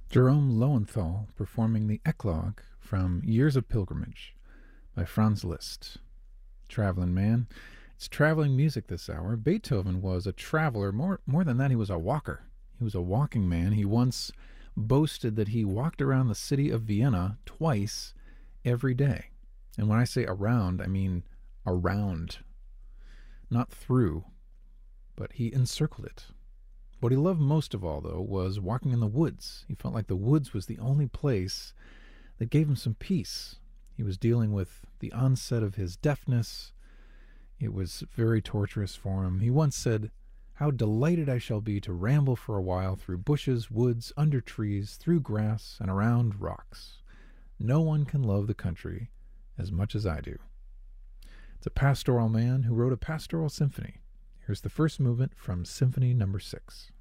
Jerome Lowenthal performing the Eclogue from Years of Pilgrimage by Franz Liszt. Traveling Man. It's traveling music this hour. Beethoven was a traveler. More than that, he was a walker. He was a walking man. He once boasted that he walked around the city of Vienna twice every day. And when I say around, I mean around. Not through, but he encircled it. What he loved most of all, though, was walking in the woods. He felt like the woods was the only place that gave him some peace. He was dealing with the onset of his deafness. It was very torturous for him. He once said, "How delighted I shall be to ramble for a while through bushes, woods, under trees, through grass, and around rocks. No one can love the country as much as I do." It's a pastoral man who wrote a pastoral symphony. Here's the first movement from Symphony No. 6.